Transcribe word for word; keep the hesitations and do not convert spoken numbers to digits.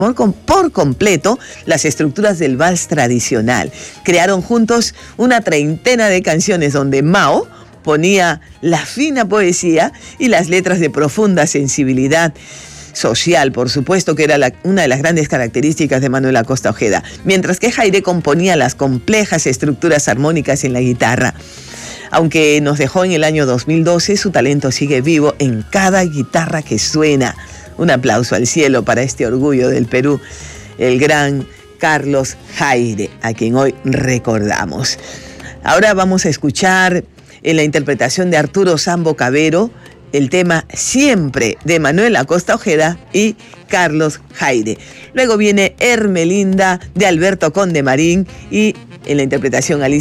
Por, por completo las estructuras del vals tradicional. Crearon juntos una treintena de canciones donde Mao ponía la fina poesía y las letras de profunda sensibilidad social, por supuesto, que era la, una de las grandes características de Manuel Acosta Ojeda, mientras que Jayde componía las complejas estructuras armónicas en la guitarra. Aunque nos dejó en el año dos mil doce, su talento sigue vivo en cada guitarra que suena. Un aplauso al cielo para este orgullo del Perú, el gran Carlos Jayde, a quien hoy recordamos. Ahora vamos a escuchar en la interpretación de Arturo Sambo Cabero el tema Siempre de Manuel Acosta Ojeda y Carlos Jayde. Luego viene Hermelinda de Alberto Conde Marín y en la interpretación Alicia